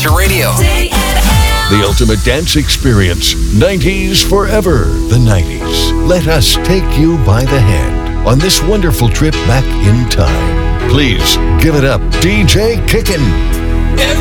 Country Radio. The ultimate dance experience. 90s forever. The 90s. Let us take you by the hand on this wonderful trip back in time. Please give it up, DJ Kickin'.